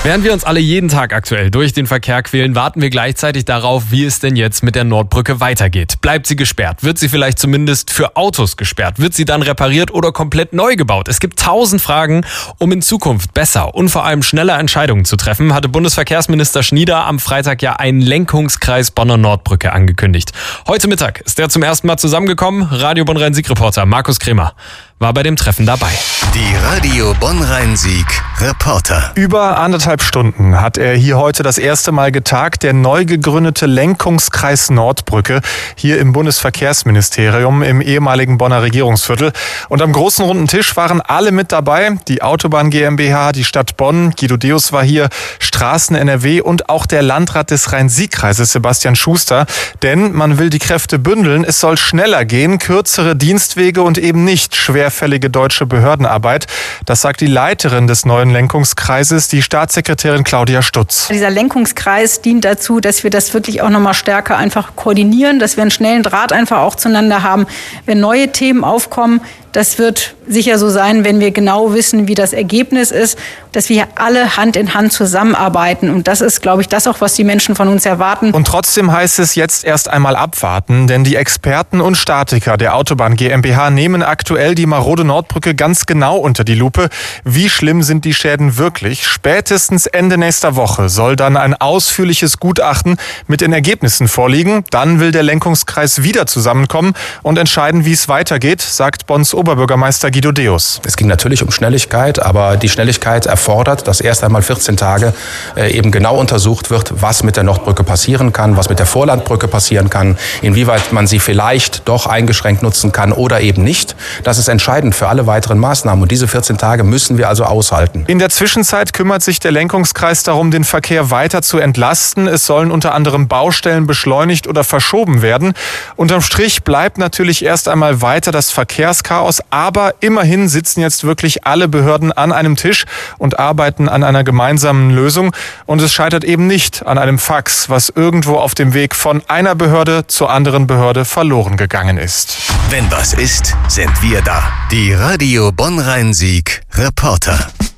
Während wir uns alle jeden Tag aktuell durch den Verkehr quälen, warten wir gleichzeitig darauf, wie es denn jetzt mit der Nordbrücke weitergeht. Bleibt sie gesperrt? Wird sie vielleicht zumindest für Autos gesperrt? Wird sie dann repariert oder komplett neu gebaut? Es gibt 1000 Fragen, um in Zukunft besser und vor allem schneller Entscheidungen zu treffen, hatte Bundesverkehrsminister Schnieder am Freitag ja einen Lenkungskreis Bonner Nordbrücke angekündigt. Heute Mittag ist er zum ersten Mal zusammengekommen. Radio Bonn-Rhein-Sieg-Reporter Markus Kremer war bei dem Treffen dabei. Die Radio Bonn-Rhein-Sieg-Reporter. Über 1,5 Stunden hat er hier heute das erste Mal getagt, der neu gegründete Lenkungskreis Nordbrücke, hier im Bundesverkehrsministerium im ehemaligen Bonner Regierungsviertel. Und am großen runden Tisch waren alle mit dabei, die Autobahn GmbH, die Stadt Bonn, Guido Deus war hier, Straßen NRW und auch der Landrat des Rhein-Sieg-Kreises, Sebastian Schuster. Denn man will die Kräfte bündeln, es soll schneller gehen, kürzere Dienstwege und eben nicht schwerfällige deutsche Behördenarbeit. Das sagt die Leiterin des neuen Lenkungskreises, die Staatssekretärin Claudia Stutz. Dieser Lenkungskreis dient dazu, dass wir das wirklich auch nochmal stärker einfach koordinieren, dass wir einen schnellen Draht einfach auch zueinander haben, wenn neue Themen aufkommen. Das wird sicher so sein, wenn wir genau wissen, wie das Ergebnis ist, dass wir alle Hand in Hand zusammenarbeiten. Und das ist, glaube ich, das auch, was die Menschen von uns erwarten. Und trotzdem heißt es jetzt erst einmal abwarten, denn die Experten und Statiker der Autobahn GmbH nehmen aktuell die marode Nordbrücke ganz genau unter die Lupe. Wie schlimm sind die Schäden wirklich? Spätestens Ende nächster Woche soll dann ein ausführliches Gutachten mit den Ergebnissen vorliegen. Dann will der Lenkungskreis wieder zusammenkommen und entscheiden, wie es weitergeht, sagt Bonns Oberbürgermeister Guido Deus. Es ging natürlich um Schnelligkeit, aber die Schnelligkeit erfordert, dass erst einmal 14 Tage eben genau untersucht wird, was mit der Nordbrücke passieren kann, was mit der Vorlandbrücke passieren kann, inwieweit man sie vielleicht doch eingeschränkt nutzen kann oder eben nicht. Das ist entscheidend für alle weiteren Maßnahmen und diese 14 Tage müssen wir also aushalten. In der Zwischenzeit kümmert sich der Lenkungskreis darum, den Verkehr weiter zu entlasten. Es sollen unter anderem Baustellen beschleunigt oder verschoben werden. Unterm Strich bleibt natürlich erst einmal weiter das Verkehrschaos, aber immerhin sitzen jetzt wirklich alle Behörden an einem Tisch und arbeiten an einer gemeinsamen Lösung. Und es scheitert eben nicht an einem Fax, was irgendwo auf dem Weg von einer Behörde zur anderen Behörde verloren gegangen ist. Wenn was ist, sind wir da. Die Radio Bonn-Rhein-Sieg-Reporter.